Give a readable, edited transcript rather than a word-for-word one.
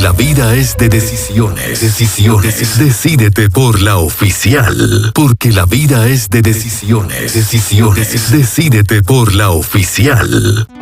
la vida es de decisiones. Decisiones. Decídete por la oficial. Porque la vida es de decisiones. Decisiones. Decídete por la oficial.